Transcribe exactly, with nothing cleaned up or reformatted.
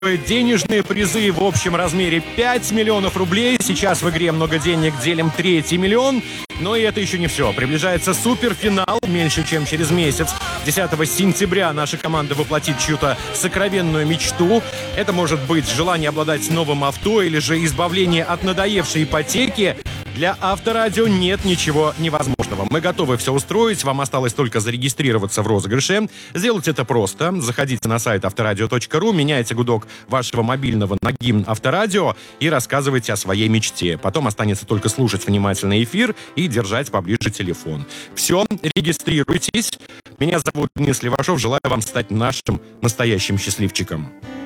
денежные призы в общем размере пять миллионов рублей. Сейчас в игре «Много денег» делим третий миллион. Но и это еще не все. Приближается суперфинал меньше, чем через месяц. десятого сентября наша команда воплотит чью-то сокровенную мечту. Это может быть желание обладать новым авто или же избавление от надоевшей ипотеки. Для Авторадио нет ничего невозможного. Мы готовы все устроить. Вам осталось только зарегистрироваться в розыгрыше. Сделать это просто. Заходите на сайт авторадио точка ру, меняйте гудок вашего мобильного на гимн Авторадио и рассказывайте о своей мечте. Потом останется только слушать внимательно эфир и держать поближе телефон. Все, регистрируйтесь. Меня зовут Денис Левашов. Желаю вам стать нашим настоящим счастливчиком.